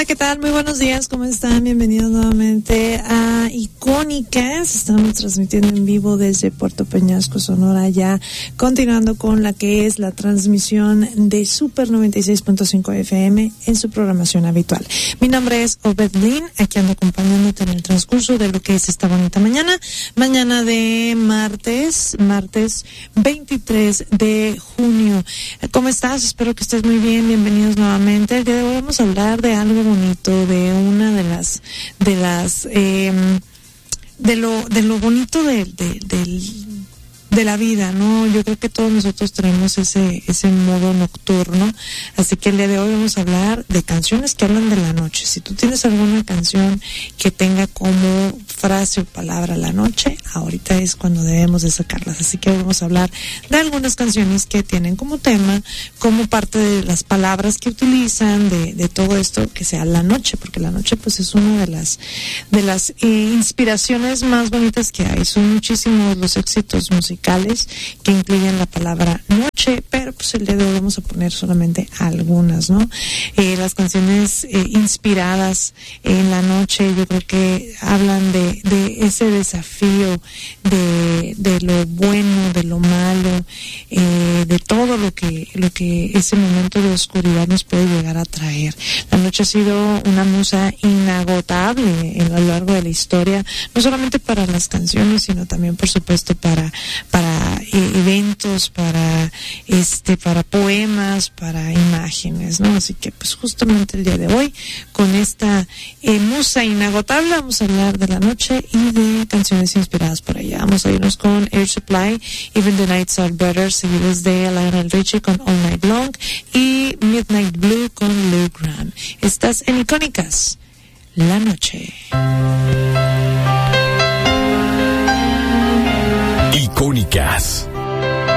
Hola, ¿qué tal? Muy buenos días, ¿cómo están? Bienvenidos nuevamente a Icónicas. Estamos transmitiendo en vivo desde Puerto Peñasco, Sonora, ya continuando con la que es la transmisión de Super 96.5 FM en su programación habitual. Mi nombre es Obed Lin, aquí ando acompañándote en el transcurso de lo que es esta bonita mañana de martes 23 de junio. ¿Cómo estás? Espero que estés muy bien, bienvenidos nuevamente. El día de hoy vamos a hablar de algo bonito, de una de lo bonito de la vida, ¿no? Yo creo que todos nosotros tenemos ese modo nocturno, así que el día de hoy vamos a hablar de canciones que hablan de la noche. Si tú tienes alguna canción que tenga como frase o palabra la noche, ahorita es cuando debemos de sacarlas, así que hoy vamos a hablar de algunas canciones que tienen como tema, como parte de las palabras que utilizan, de todo esto que sea la noche, porque la noche pues es una de las inspiraciones más bonitas que hay. Son muchísimos los éxitos musicales que incluyen la palabra noche, pero pues el día de hoy vamos a poner solamente algunas, ¿no? Las canciones inspiradas en la noche, yo creo que hablan de ese desafío, de lo bueno, de lo malo, de todo lo que ese momento de oscuridad nos puede llegar a traer. La noche ha sido una musa inagotable a lo largo de la historia, no solamente para las canciones, sino también, por supuesto, para eventos, para poemas, para imágenes, ¿no? Así que pues justamente el día de hoy, con esta musa inagotable, vamos a hablar de la noche y de canciones inspiradas por ella. Vamos a irnos con Air Supply, Even the Nights Are Better, seguidos de Lionel Richie con All Night Long y Midnight Blue con Lou Gramm. Estás en Icónicas, la noche.